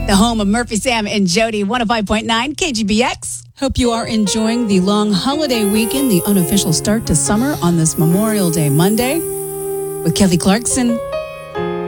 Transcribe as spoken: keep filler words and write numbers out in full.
the home of Murphy, Sam, and Jody, one oh five point nine K G B X. Hope you are enjoying the long holiday weekend, the unofficial start to summer on this Memorial Day Monday. With Kelly Clarkson,